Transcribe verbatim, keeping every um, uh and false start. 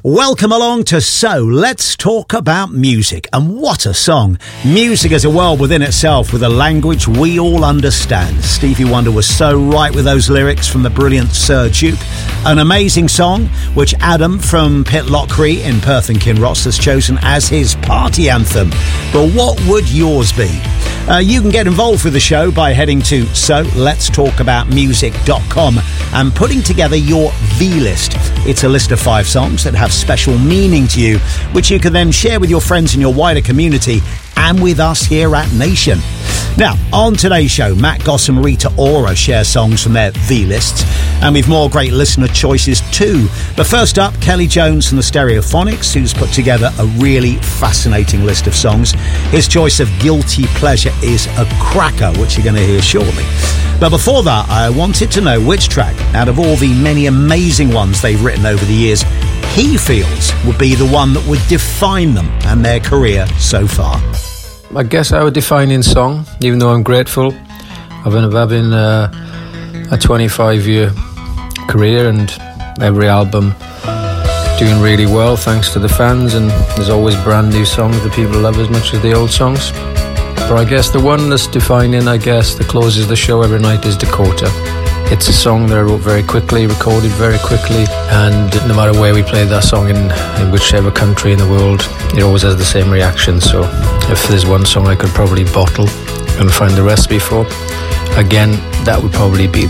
Welcome along to So Let's Talk About Music. And what a song. Music is a world within itself with a language we all understand. Stevie Wonder was so right with those lyrics from the brilliant Sir Duke. An amazing song which Adam from Pitlochry in Perth and Kinross has chosen as his party anthem. But what would yours be? Uh, you can get involved with the show by heading to so lets talk about music dot com and putting together your V-list. It's a list of five songs that have special meaning to you, which you can then share with your friends in your wider community and with us here at Nation. Now, on today's show, Matt Goss and Rita Ora share songs from their V-lists, and we've more great listener choices too. But first up, Kelly Jones from the Stereophonics, who's put together a really fascinating list of songs. His choice of Guilty Pleasure is a cracker, which you're going to hear shortly. But before that, I wanted to know which track, out of all the many amazing ones they've written over the years, he feels would be the one that would define them and their career so far. I guess I would define in song, even though I'm grateful. I've been having uh, a twenty-five year career and every album doing really well thanks to the fans, and there's always brand new songs that people love as much as the old songs. But I guess the one that's defining, I guess, that closes the show every night is Dakota. It's a song that I wrote very quickly, recorded very quickly, and no matter where we play that song in, in whichever country in the world, it always has the same reaction. So if there's one song I could probably bottle and find the recipe for, again, that would probably be